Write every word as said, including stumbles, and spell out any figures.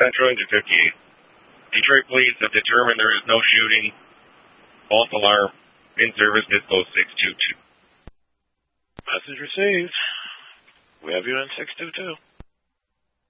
Central Engine fifty-eight. Detroit Police have determined there is no shooting. False alarm. In service, Disco six two two. Message received. We have you in six two two.